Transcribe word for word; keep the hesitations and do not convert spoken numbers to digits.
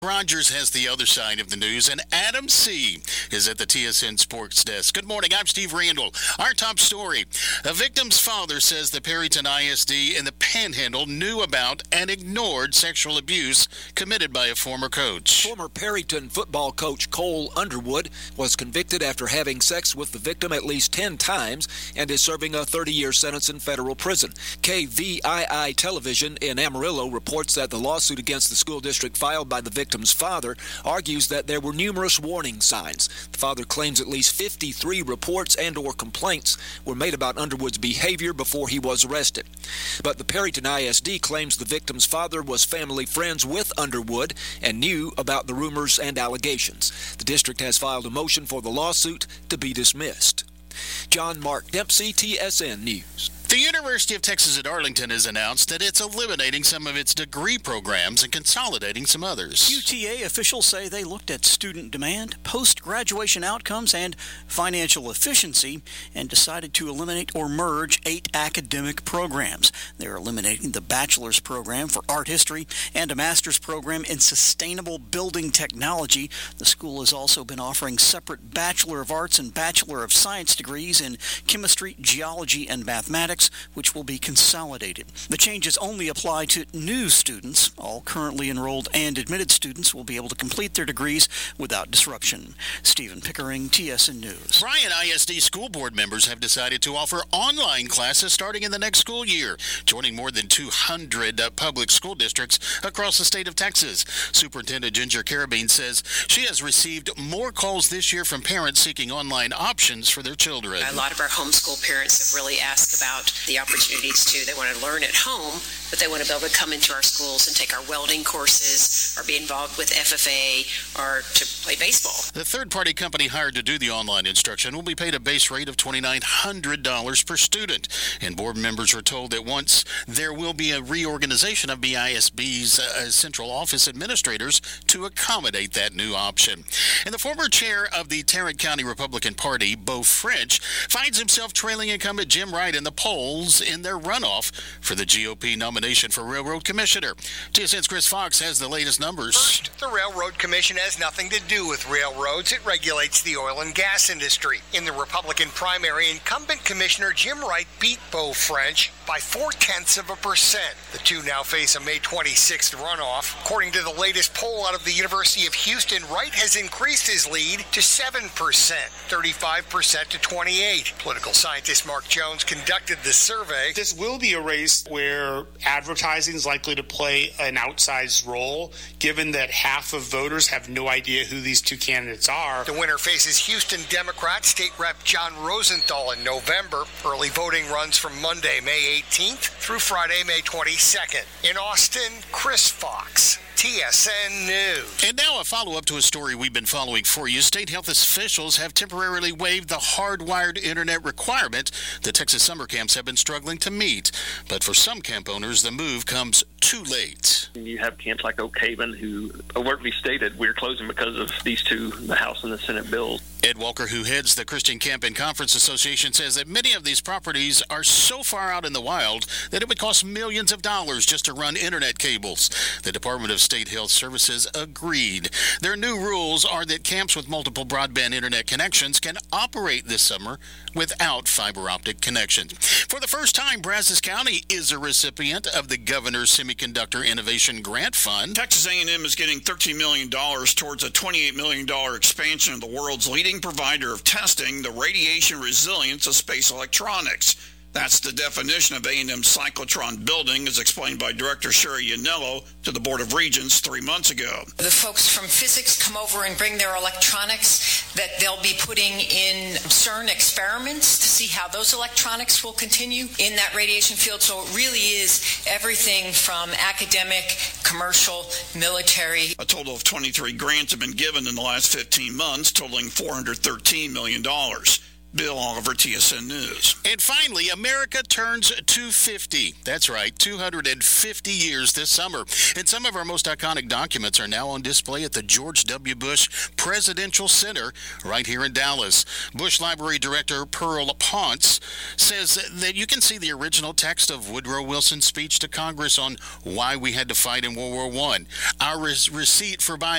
Rogers has the other side of the news, and Adam C. is at the T S N Sports Desk. Good morning, I'm Steve Randall. Our top story, a victim's father says the Perryton I S D in the Panhandle knew about and ignored sexual abuse committed by a former coach. Former Perryton football coach Cole Underwood was convicted after having sex with the victim at least ten times and is serving a thirty-year sentence in federal prison. K V I I Television in Amarillo reports that the lawsuit against the school district filed by the victim victim's father argues that there were numerous warning signs. The father claims at least fifty-three reports and or complaints were made about Underwood's behavior before he was arrested. But the Perryton I S D claims the victim's father was family friends with Underwood and knew about the rumors and allegations. The district has filed a motion for the lawsuit to be dismissed. John Mark Dempsey, T S N News. The University of Texas at Arlington has announced that it's eliminating some of its degree programs and consolidating some others. U T A officials say they looked at student demand, post-graduation outcomes, and financial efficiency and decided to eliminate or merge eight academic programs. They're eliminating the bachelor's program for art history and a master's program in sustainable building technology. The school has also been offering separate Bachelor of Arts and Bachelor of Science degrees in chemistry, geology, and mathematics, which will be consolidated. The changes only apply to new students. All currently enrolled and admitted students will be able to complete their degrees without disruption. Stephen Pickering, T S N News. Bryan I S D school board members have decided to offer online classes starting in the next school year, joining more than two hundred uh, public school districts across the state of Texas. Superintendent Ginger Carabine says she has received more calls this year from parents seeking online options for their children. A lot of our homeschool parents have really asked about the opportunities too. They want to learn at home, but they want to be able to come into our schools and take our welding courses or be involved with F F A or to play baseball. The third-party company hired to do the online instruction will be paid a base rate of two thousand nine hundred dollars per student. And board members are told that once there will be a reorganization of B I S B's uh, central office administrators to accommodate that new option. And the former chair of the Tarrant County Republican Party, Beau French, finds himself trailing incumbent Jim Wright in the polls in their runoff for the G O P nomination for Railroad Commissioner. T S N's Chris Fox has the latest numbers. First, the Railroad Commission has nothing to do with railroads. It regulates the oil and gas industry. In the Republican primary, incumbent Commissioner Jim Wright beat Beau French by four-tenths of a percent. The two now face a May twenty-sixth runoff. According to the latest poll out of the University of Houston, Wright has increased his lead to seven percent, thirty-five percent to twenty-eight. Political scientist Mark Jones conducted the survey. This will be a race where advertising is likely to play an outsized role, given that half of voters have no idea who these two candidates are. The winner faces Houston Democrat State Rep John Rosenthal in November. Early voting runs from Monday, May eighteenth through Friday, May twenty-second. In Austin, Chris Fox, T S N News. And now a follow-up to a story we've been following for you. State health officials have temporarily waived the hardwired internet requirement the Texas summer camps have been struggling to meet. But for some camp owners, the move comes too late. You have camps like Oak Haven who overtly stated we're closing because of these two, the House and the Senate bills. Ed Walker, who heads the Christian Camp and Conference Association, says that many of these properties are so far out in the wild that it would cost millions of dollars just to run internet cables. The Department of State Health Services agreed. Their new rules are that camps with multiple broadband internet connections can operate this summer without fiber optic connections. For the first time, Brazos County is a recipient of the Governor's Semiconductor Innovation Grant Fund. Texas A and M is getting thirteen million dollars towards a twenty-eight million dollars expansion of the world's leading provider of testing the radiation resilience of space electronics. That's the definition of A and M cyclotron building, as explained by Director Sherry Yanello to the Board of Regents three months ago. The folks from physics come over and bring their electronics that they'll be putting in CERN experiments to see how those electronics will continue in that radiation field. So it really is everything from academic, commercial, military. A total of twenty-three grants have been given in the last fifteen months, totaling four hundred thirteen million dollars. Bill Oliver, T S N News. And finally, America turns two hundred fifty. That's right, two hundred fifty years this summer. And some of our most iconic documents are now on display at the George W. Bush Presidential Center right here in Dallas. Bush Library Director Pearl Ponce says that you can see the original text of Woodrow Wilson's speech to Congress on why we had to fight in World War One. Our receipt for buying